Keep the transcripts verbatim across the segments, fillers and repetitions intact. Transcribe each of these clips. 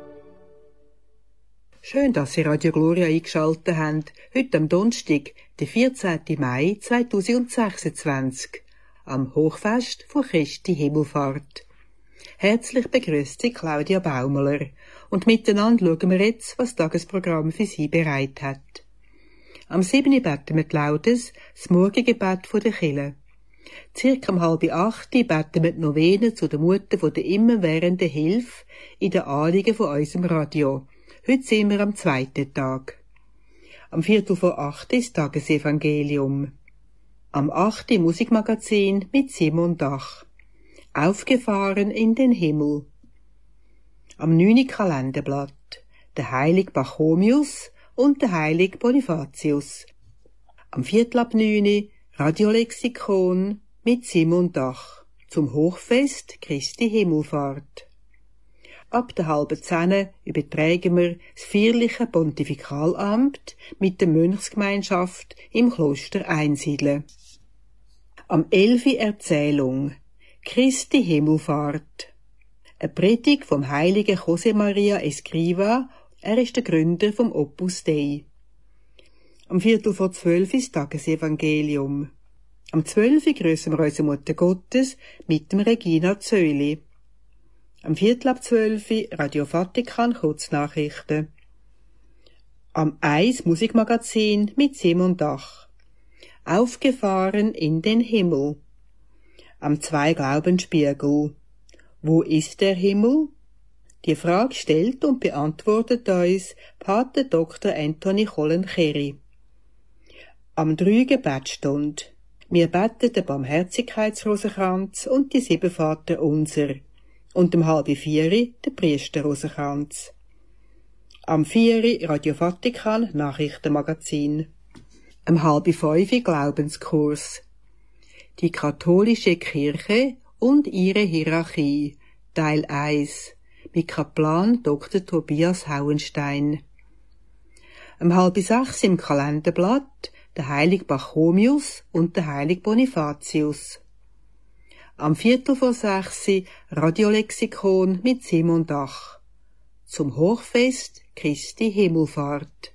Schön, dass Sie Radio Gloria eingeschaltet haben. Heute am Donnerstag, den vierzehnten Mai zweitausendsechsundzwanzig, am Hochfest von Christi Himmelfahrt. Herzlich begrüßt Sie Claudia Baumler und miteinander schauen wir jetzt, was das Tagesprogramm für Sie bereit hat. Am siebten beten wir die Laudes, das Morgengebet von der Kirche. Circa um halb acht beten wir die Novene zu der Mutter von der immerwährenden Hilfe in den Anliegen von unserem Radio. Heute sind wir am zweiten Tag. Am Viertel vor acht ist Tagesevangelium. Am achten Musikmagazin mit Simon Dach. Aufgefahren in den Himmel. Am neunten Kalenderblatt. Der heilige Pachomius und der heilige Bonifatius. Am Viertel ab neun Radiolexikon mit Simon Dach. Zum Hochfest Christi Himmelfahrt. Ab der halben Zehn übertragen wir das feierliche Pontifikalamt mit der Mönchsgemeinschaft im Kloster Einsiedeln. Am elften Erzählung Christi Himmelfahrt. Eine Predigt vom heiligen José María Escrivá, er ist der Gründer vom Opus Dei. Am Viertel vor zwölf ist Tagesevangelium. Am zwölf grüßen wir unsere Mutter Gottes mit dem Regina Zöli. Am Viertel ab zwölf Radio Vatikan Kurznachrichten. Am eins Musikmagazin mit Simon Dach. Aufgefahren in den Himmel. Am zwei Glaubensspiegel. Wo ist der Himmel? Die Frage stellt und beantwortet uns Pater Doktor Anthony Collen-Kerry. Am drei Gebetsstunde. Wir beten den Barmherzigkeitsrosenkranz und die sieben Vater unser. Und um halb vier der Priesterrosenkranz. Am vier Radio Vatikan Nachrichtenmagazin. Um halb fünf Glaubenskurs. Die katholische Kirche und ihre Hierarchie. Teil eins. Mit Kaplan Doktor Tobias Hauenstein. Um halb sechs im Kalenderblatt der heilige Pachomius und der heilige Bonifatius. Am Viertel vor sechs Radiolexikon mit Simon Dach. Zum Hochfest Christi Himmelfahrt.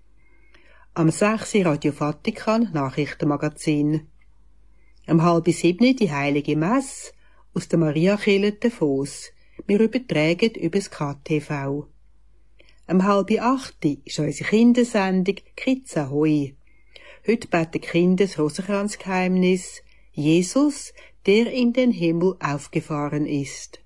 Am sechs Radio Vatikan Nachrichtenmagazin. Am halb sieben die heilige Messe aus der Mariakirche Davos. Wir übertragen übers K T V. Am halb acht ist unsere Kindersendung Kids Ahoi. Heute beten Kinder das Rosenkranzgeheimnis Jesus, der in den Himmel aufgefahren ist.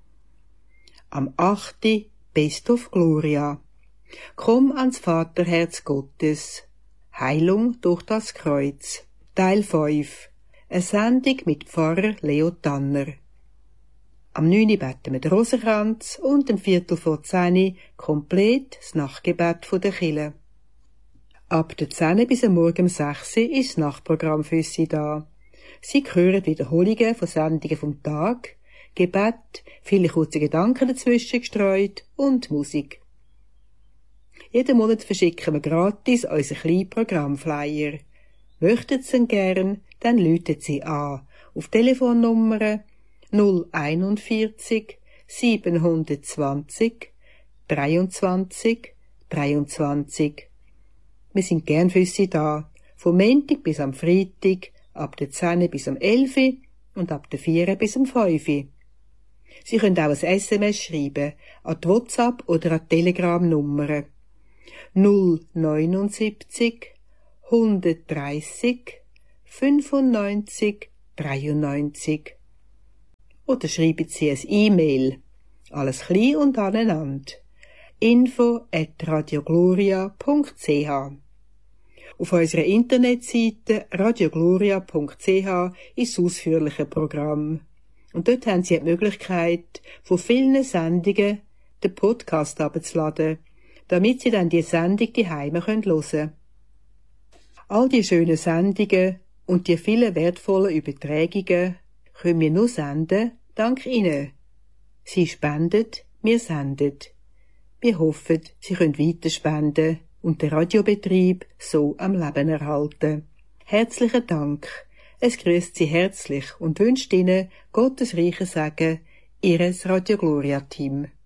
Am achten Best of Gloria. Komm ans Vaterherz Gottes. Heilung durch das Kreuz. Teil fünf. Eine Sendung mit Pfarrer Leo Tanner. Am neunten beten wir den Rosenkranz und am Viertel vor zehn komplett das Nachtgebet von der Kirche. Ab der zehn bis am Morgen um sechs ist das Nachtprogramm für Sie da. Sie hören Wiederholungen von Sendungen vom Tag, Gebet, viele kurze Gedanken dazwischen gestreut und Musik. Jeden Monat verschicken wir gratis unseren kleinen Programmflyer. Möchten Sie ihn gern, dann läuten Sie an auf Telefonnummer null einundvierzig siebenhundertzwanzig dreiundzwanzig dreiundzwanzig. Wir sind gern für Sie da, vom Montag bis am Freitag, ab der zehn bis am elf und ab der vier bis am fünf. Sie können auch ein S M S schreiben, an die WhatsApp oder an die Telegram-Nummer null neunundsiebzig hundertdreißig fünfundneunzig dreiundneunzig. Oder schreiben Sie ein E-Mail, alles klein und aneinander, info at radiogloria punkt c h. Auf unserer Internetseite radiogloria punkt c h ist das ausführliche Programm. Und dort haben Sie die Möglichkeit, von vielen Sendungen den Podcast herunterzuladen, damit Sie dann die Sendung daheim hören können. All die schönen Sendungen und die vielen wertvollen Übertragungen können wir nur senden, dank Ihnen. Sie spenden, wir senden. Wir hoffen, Sie können weiter spenden und den Radiobetrieb so am Leben erhalten. Herzlichen Dank. Es grüßt Sie herzlich und wünscht Ihnen Gottes reichen Segen, Ihres Radio Gloria Team.